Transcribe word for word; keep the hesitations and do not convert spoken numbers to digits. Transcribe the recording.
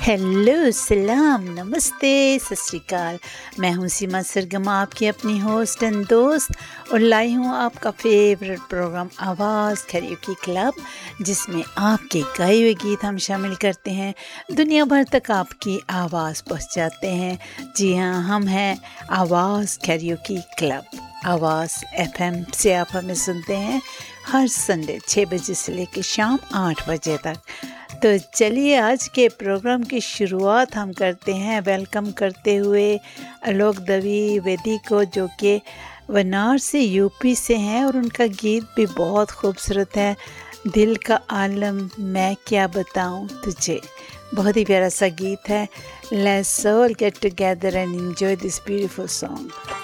Hello, सलाम, नमस्ते, सत श्री अकाल। मैं हूँ सीमा सरगम, आपकी अपनी होस्ट एंड दोस्त, और लाई हूँ आपका फेवरेट प्रोग्राम आवाज़ कैरियोकी क्लब, जिसमें आपके गाए हुए गीत हम शामिल करते हैं, दुनिया भर तक आपकी आवाज़ पहुँचाते हैं। जी हाँ, हम हैं आवाज़ कैरियोकी क्लब। आवाज़ एफएम से आप हमें सुनते हैं हर संडे छः बजे से लेकर शाम आठ बजे तक। तो चलिए आज के प्रोग्राम की शुरुआत हम करते हैं वेलकम करते हुए आलोक द्विवेदी को, जो कि वाराणसी यूपी से हैं, और उनका गीत भी बहुत खूबसूरत है, दिल का आलम मैं क्या बताऊं तुझे। बहुत ही प्यारा सा गीत है। Let's all get together and enjoy this beautiful song.